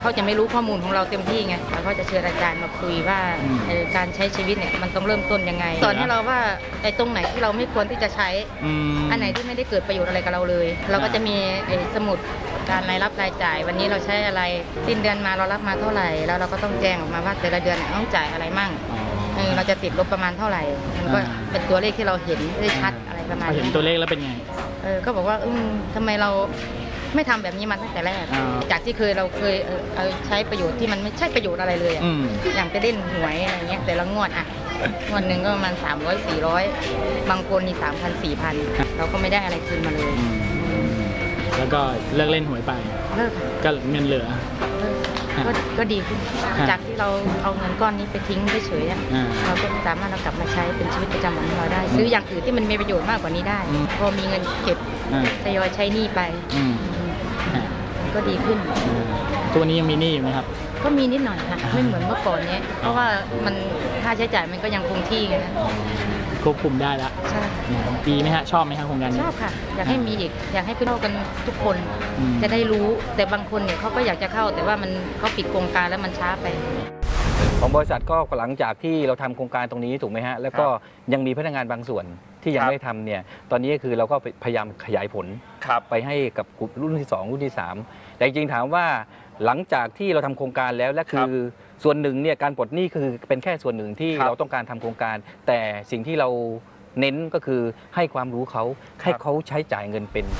เขาจะไม่รู้ข้อมูลของเราเต็มที่ไงแล้วก็จะเชิญอาจารย์มาคุยว่าการใช้ชีวิตเนี่ยมันต้องเริ่มต้นยังไงสอนให้เราว่าไอ้ตรงไหนที่เราไม่ควรที่จะใช้อันไหนที่ไม่ได้เกิดประโยชน์อะไรกับเราเลยเราก็จะมีสมุดการรายรับรายจ่ายวันนี้เราใช้อะไรสิ้นเดือนมาเรารับมาเท่าไหร่แล้วเราก็ต้องแจ้งออกมาว่าแต่ละเดือนต้องจ่ายอะไรมั่งเราจะติดลบประมาณเท่าไหร่มันก็เป็นตัวเลขที่เราเห็นได้ชัดอะไรประมาณนี้เห็นตัวเลขแล้วเป็นไงก็บอกว่าทำไมเราไม่ทำแบบนี้มาตั้งแต่แรกจากที่เราเคยเอาใช้ประโยชน์ที่มันไม่ใช่ประโยชน์อะไรเลยอย่างไปเล่นหวยอะไรเงี้ยแต่ละงวดงวดหนึ่งก็ประมาณ300-400บางคนนี่3,000-4,000เราก็ไม่ได้อะไรคืนมาเลยแล้วก็เลิกเล่นหวยไปเลิกก็เงินเหลือก็ดีขึ้นจากที่เราเอาเงินก้อนนี้ไปทิ้งเฉยๆเราก็สามารถเรากลับมาใช้เป็นชีวิตประจำวันของเราได้ซื้ออย่างอื่นที่มันมีประโยชน์มากกว่านี้ได้พอมีเงินเก็บทยอยใช้หนี้ไปก็ดีขึ้นตัวนี้ยังมีหนี้อยู่ไหมครับก็มีนิดหน่อยค่ะไม่เหมือนเมื่อก่อนเนี้ยเพราะว่ามันค่าใช้จ่ายมันก็ยังคงที่ไงนะควบคุมได้แล้วใช่ดีไหมฮะชอบไหมครับโครงการนี้ชอบค่ะอยากให้มีอีกอยากให้เพื่อนเข้ากันทุกคนจะได้รู้แต่บางคนเนี่ยเขาก็อยากจะเข้าแต่ว่าเขาปิดโครงการแล้วมันช้าไปของบริษัทก็หลังจากที่เราทำโครงการตรงนี้ถูกไหมฮะแล้วก็ยังมีพนักงานบางส่วนที่ยังไม่ทำเนี่ยตอนนี้คือเราก็พยายามขยายผลไปให้กับกลุ่มรุ่นที่2รุ่นที่3แต่จริงๆถามว่าหลังจากที่เราทำโครงการแล้วและคือส่วนหนึ่งเนี่ยการปลดหนี้คือเป็นแค่ส่วนหนึ่งที่เราต้องการทำโครงการแต่สิ่งที่เราเน้นก็คือให้ความรู้เขาให้เขาใช้จ่ายเงินเป็น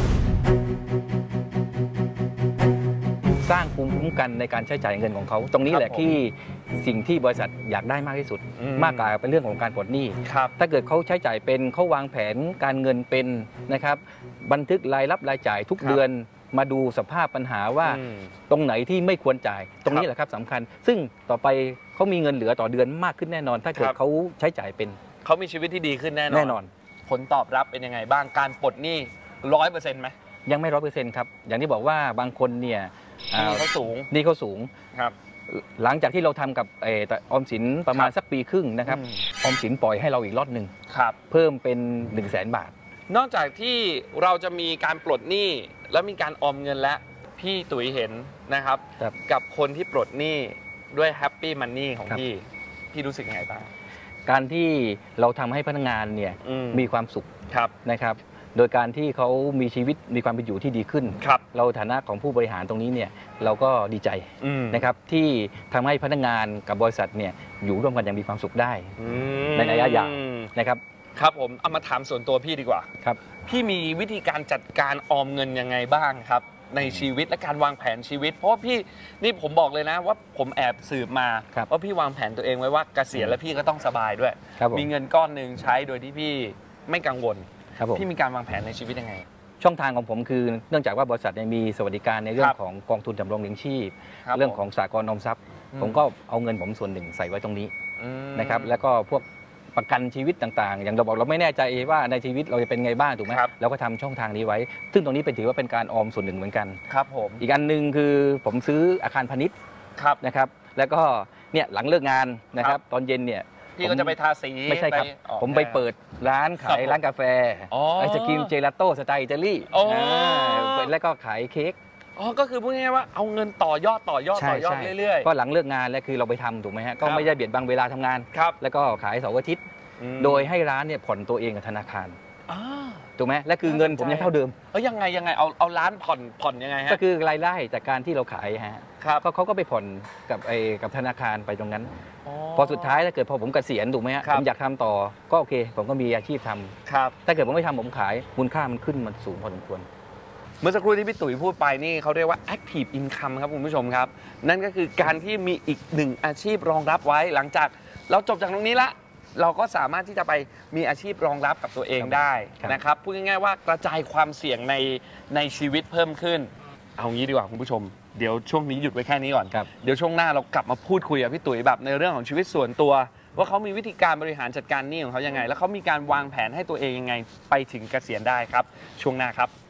สร้างภูมิคุ้มกันในการใช้จ่ายเงินของเขาตรงนี้แหละที่สิ่งที่บริษัทอยากได้มากที่สุดมากกว่าเป็นเรื่องของการปลดหนี้ถ้าเกิดเขาใช้จ่ายเป็นเขาวางแผนการเงินเป็นนะครับบันทึกรายรับรายจ่ายทุกเดือนมาดูสภาพปัญหาว่าตรงไหนที่ไม่ควรจ่ายตรงนี้แหละครับสำคัญซึ่งต่อไปเขามีเงินเหลือต่อเดือนมากขึ้นแน่นอนถ้าเกิดเขาใช้จ่ายเป็นเขามีชีวิตที่ดีขึ้นแน่นอนผลตอบรับเป็นยังไงบ้างการปลดหนี้100%ไหมยังไม่100%ครับอย่างที่บอกว่าบางคนเนี่ยนี่เขาสูงครับหลังจากที่เราทำกับออมสินประมาณสักปีครึ่งนะครับออมสินปล่อยให้เราอีกล็อตหนึ่งเพิ่มเป็น 100,000 บาทนอกจากที่เราจะมีการปลดหนี้แล้วมีการออมเงินและพี่ตุ๋ยเห็นนะครับกับคนที่ปลดหนี้ด้วยแฮปปี้มันนี่ของพี่รู้สึกยังไงบ้างการที่เราทำให้พนักงานเนี่ยมีความสุขนะครับโดยการที่เขามีชีวิตมีความเป็นอยู่ที่ดีขึ้นเราฐานะของผู้บริหารตรงนี้เนี่ยเราก็ดีใจนะครับที่ทำให้พนักงานกับบริษัทเนี่ยอยู่ร่วมกันอย่างมีความสุขได้ในระยะยาวนะครับครับผมเอามาถามส่วนตัวพี่ดีกว่าครับพี่มีวิธีการจัดการออมเงินยังไงบ้างครับในชีวิตและการวางแผนชีวิตเพราะว่าพี่นี่ผมบอกเลยนะว่าผมแอบสืบมาว่าพี่วางแผนตัวเองไว้ว่าเกษียณแล้วพี่ก็ต้องสบายด้วยมีเงินก้อนหนึ่งใช้โดยที่พี่ไม่กังวลพี่มีการวางแผนในชีวิตยังไงช่องทางของผมคือเนื่องจากว่าบริษัทมีสวัสดิการในเรื่องของกองทุนสำรองเลี้ยงชีพเรื่องของสหกรณ์ออมทรัพย์ผมก็เอาเงินผมส่วนหนึ่งใส่ไว้ตรงนี้นะครับแล้วก็พวกประกันชีวิตต่างๆอย่างเราบอกเราไม่แน่ใจว่าในชีวิตเราจะเป็นไงบ้างถูกไหมเราก็ทำช่องทางนี้ไว้ซึ่งตรงนี้เป็นถือว่าเป็นการออมส่วนหนึ่งเหมือนกันครับผมอีกอันหนึ่งคือผมซื้ออาคารพาณิชย์นะครับแล้วก็เนี่ยหลังเลิกงานนะครับตอนเย็นเนี่ยพี่ก็จะไปทาสีไม่ใช่ครับผมไปเปิดร้านขายร้านกาแฟไอศกรีมเจลาโต้สไตล์อิตาลีแล้วก็ขายเค้กก็คือพูดง่ายๆว่าเอาเงินต่อยอดเรื่อยๆก็หลังเลิกงานแล้วคือเราไปทำถูกไหมฮะก็ไม่ได้เบียดบังเวลาทำงานแล้วก็ขายเสาร์อาทิตย์โดยให้ร้านเนี่ยผ่อนตัวเองกับธนาคารถูกไหมและคือเงินผมยังเท่าเดิมยังไงเอาร้านผ่อนยังไงฮะก็คือรายได้จากการที่เราขายฮะเขาก็ไปผ่อนกับธนาคารไปตรงนั้นพอสุดท้ายถ้าเกิดพอผมเกษียณถูกไหมฮะผมอยากทำต่อก็โอเคผมก็มีอาชีพทำถ้าเกิดผมไม่ทำผมขายมูลค่ามันขึ้นมันสูงพอสมควรเมื่อสักครู่ที่พี่ตุ๋ยพูดไปนี่เขาเรียกว่า active income ครับคุณผู้ชมครับนั่นก็คือการที่มีอีกหนึ่งอาชีพรองรับไว้หลังจากเราจบจากตรงนี้ละเราก็สามารถที่จะไปมีอาชีพรองรับกับตัวเองได้นะครับพูดง่ายๆว่ากระจายความเสี่ยงในชีวิตเพิ่มขึ้นเอางี้ดีกว่าคุณผู้ชมเดี๋ยวช่วงนี้หยุดไว้แค่นี้ก่อนเดี๋ยวช่วงหน้าเรากลับมาพูดคุยกับพี่ตุ๋ยแบบในเรื่องของชีวิตส่วนตัวว่าเขามีวิธีการบริหารจัดการหนี้ของเขายังไงแล้วเขามีการวางแผนให้ตัวเองยังไงไปถึงเกษียณได้ครับช่วงหน้าครับ